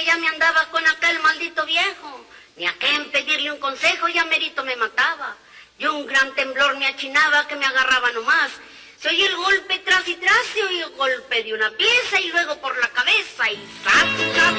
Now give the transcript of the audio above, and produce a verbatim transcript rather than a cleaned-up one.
ya me andaba con aquel maldito viejo. Ni a qué en pedirle un consejo, ya merito me mataba. Yo un gran temblor me achinaba que me agarraba nomás. Se oye el golpe tras y tras, se oye el golpe de una pieza y luego por la cabeza y ¡zas, zas!